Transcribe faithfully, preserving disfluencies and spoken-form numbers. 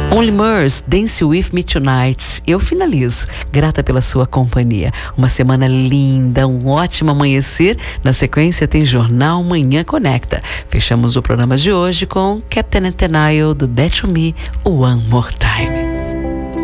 Only Murs, Dance With Me Tonight. Eu finalizo, grata pela sua companhia. Uma semana linda, um ótimo amanhecer. Na sequência tem Jornal Manhã Conecta. Fechamos o programa de hoje com Captain Antennaio do That To Me, One More Time.